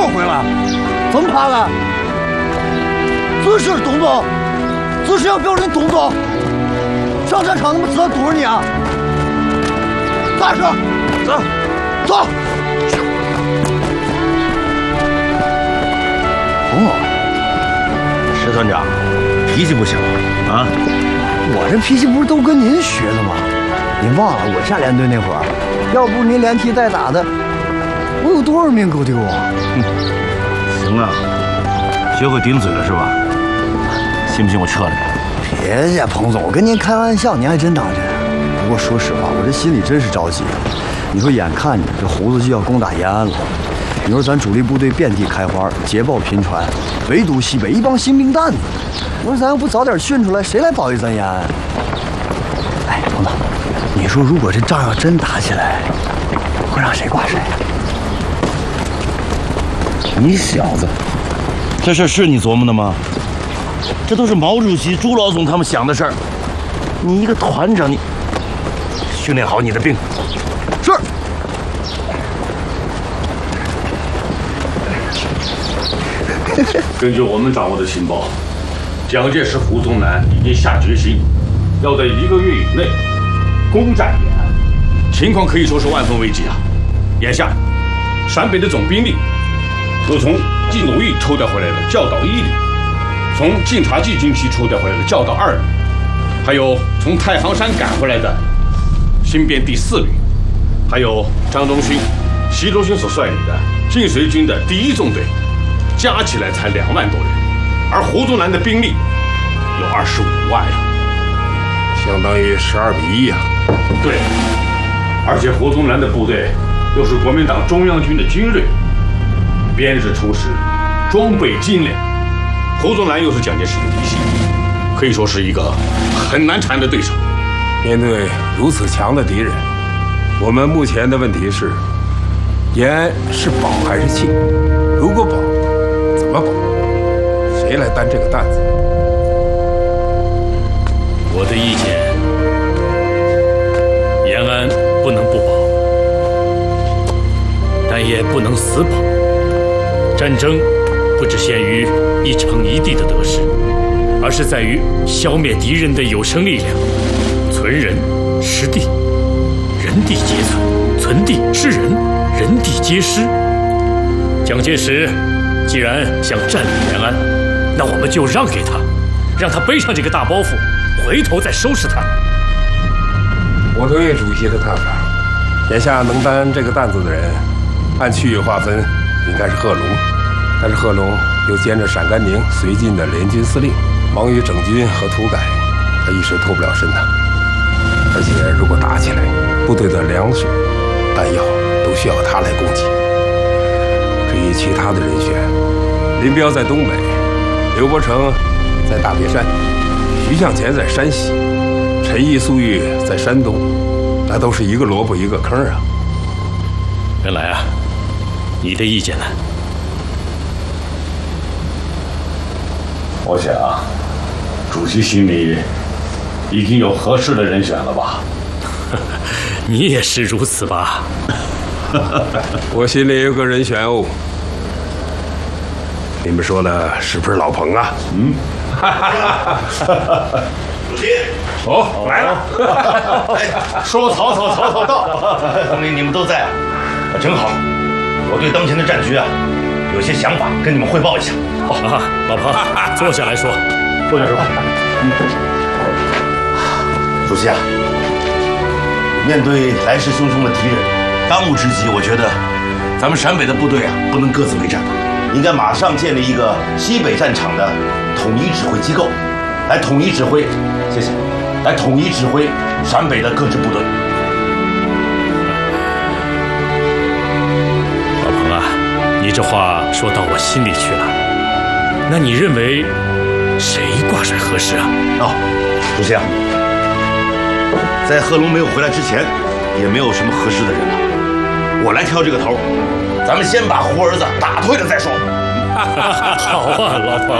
后悔了？怎么怕了？就是董总，就是要标准董总。上战场他妈子弹堵着你啊！大车，走，走。 董总，石团长，脾气不小啊！ 我这脾气不是都跟您学的吗？您忘了我下连队那会儿，要不是您连踢带打的，我有多少命狗丢啊！ 行了，学会顶嘴了是吧？信不信我撤了你？ 别介，彭总，我跟您开玩笑，您还真当真？不过说实话，我这心里真是着急。你说，眼看着这胡子就要攻打延安了，你说咱主力部队遍地开花，捷报频传，唯独西北一帮新兵蛋子。我说咱要不早点训出来，谁来保卫咱延安？哎，彭总，你说如果这仗要真打起来，会让谁挂谁啊？ 你小子，这事是你琢磨的吗？这都是毛主席、朱老总他们想的事儿。你一个团长，你训练好你的兵。 是。 根据我们掌握的情报，蒋介石、胡宗南已经下决心，要在1个月以内攻占延安，情况可以说是万分危急啊！眼下，陕北的总兵力有从冀鲁豫抽调回来的教导1旅，从晋察冀军区抽调回来的教导2旅，还有从太行山赶回来的新编第4旅，还有张忠勋、习仲勋所率领的晋绥军的第1纵队，加起来才2万多人，而胡宗南的兵力有25万呀， 相当于12比1呀。 对，而且胡宗南的部队又是国民党中央军的精锐，编制充实，装备精良。胡宗南又是蒋介石的嫡系，可以说是一个很难缠的对手。 面对如此强的敌人，我们目前的问题是：延安是保还是弃？如果保，怎么保？谁来担这个担子？ 我的意见，延安不能不保，但也不能死保。战争不只限于一城一地的得失，而是在于消灭敌人的有生力量，存人失地，人地皆存，存地失人，人地皆失。蒋介石既然想占领延安，那我们就让给他，让他背上这个大包袱，回头再收拾他。 我同意主席的看法。眼下能担这个担子的人，按区域划分，应该是贺龙。但是贺龙又兼着陕甘宁、绥晋的联军司令，忙于整军和土改，他一时脱不了身呐。而且如果打起来，部队的粮食、弹药都需要他来供给。至于其他的人选，林彪在东北，刘伯承在大别山，徐向前在山西，陈毅、粟裕在山东，那都是一个萝卜一个坑啊。 原来啊，你的意见呢？ 我想，主席心里已经有合适的人选了吧？ 你也是如此吧？ 我心里有个人选哦。你们说的是不是老彭啊？ 嗯。 主席， 哦，来了。 说曹到。 总理你们都在啊，真好。我对当前的战局啊，有些想法跟你们汇报一下。 好啊，老彭，坐下来说。 坐下说。 主席啊，面对来势汹汹的敌人，当务之急，我觉得咱们陕北的部队啊，不能各自为战，应该马上建立一个西北战场的统一指挥机构，来统一指挥。谢谢。来统一指挥陕北的各支部队。 老彭啊，你这话说到我心里去了。那你认为谁挂帅合适啊？ 主席啊，在贺龙没有回来之前，也没有什么合适的人了。我来挑这个头，咱们先把胡儿子打退了再说。 好啊，老彭。